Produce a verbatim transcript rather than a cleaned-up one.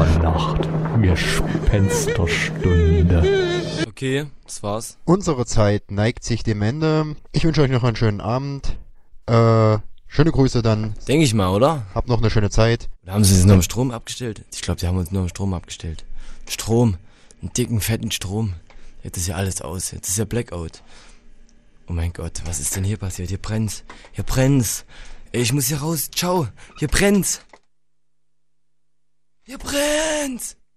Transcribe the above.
Nacht, Gespensterstunde. Okay, das war's. Unsere Zeit neigt sich dem Ende. Ich wünsche euch noch einen schönen Abend. Äh, schöne Grüße dann. Denke ich mal, oder? Habt noch eine schöne Zeit. Oder haben sie es nur im Strom abgestellt? Ich glaube, die haben uns nur im Strom abgestellt. Strom. Einen dicken, fetten Strom. Jetzt ist ja alles aus. Jetzt ist ja Blackout. Oh mein Gott, was ist denn hier passiert? Hier brennt's. Hier brennt's. Ey, ich muss hier raus. Ciao. Hier brennt's. Hier brennt's.